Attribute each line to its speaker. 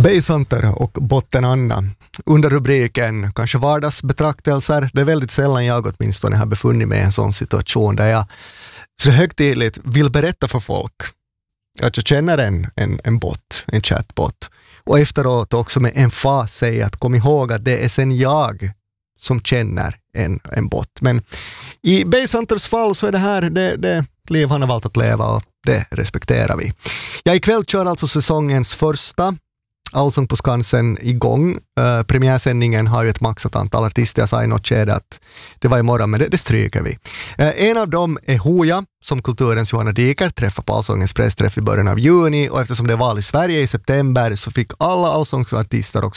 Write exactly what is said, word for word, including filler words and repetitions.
Speaker 1: Basshunter och Botten Anna. Under rubriken kanske vardagsbetraktelser. Det är väldigt sällan jag åtminstone har befunnit mig i en sån situation där jag så högtidligt vill berätta för folk att jag känner en, en, en bot, en chatbot. Och efteråt också med emfas säga att kom ihåg att det är sen jag som känner en, en bot. Men i Basshunters fall så är det här det, det liv han har valt att leva och det respekterar vi. Ja, ikväll kör alltså säsongens första Allsång på Skansen igång. Uh, premiärsändningen har ju ett maxat antal artister. Jag sa i något skede att det var imorgon, men det, det stryker vi. Uh, en av dem är Hooja, som Kulturens Johanna Diker träffar på Allsångens pressträff i början av juni, och eftersom det är val i Sverige i september så fick alla allsångsartister också